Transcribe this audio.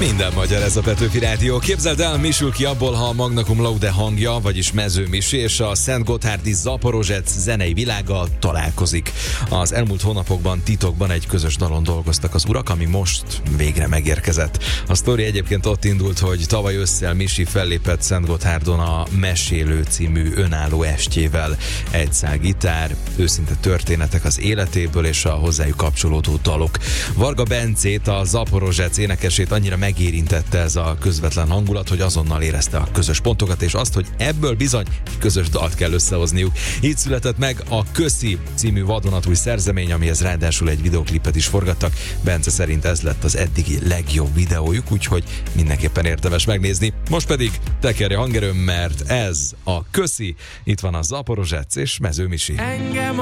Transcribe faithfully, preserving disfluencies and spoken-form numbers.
Minden magyar, ez a Petőfi Rádió. Képzeld el, mi sül ki abból, ha a Magna Cum Laude hangja, vagyis Mező Misi és a Szentgotthárdi Zaporozsec zenei világa találkozik. Az elmúlt hónapokban titokban egy közös dalon dolgoztak az urak, ami most végre megérkezett. A sztori egyébként ott indult, hogy tavaly ősszel Misi fellépett Szentgotthárdon a Mesélő című önálló estjével. Egy szál gitár, őszinte történetek az életéből és a hozzájuk kapcsolódó dalok. Varga Bencét, a Zaporozsec énekesét annyira megérintette ez a közvetlen hangulat, hogy azonnal érezte a közös pontokat, és azt, hogy ebből bizony közös dalt kell összehozniuk. Így született meg a Köszi című vadonatúj szerzemény, amihez ráadásul egy videoklipet is forgattak. Bence szerint ez lett az eddigi legjobb videójuk, úgyhogy mindenképpen érdemes megnézni. Most pedig tekerje hangerőm, mert ez a Köszi, itt van a Zaporozsec és Mező Misi. Engem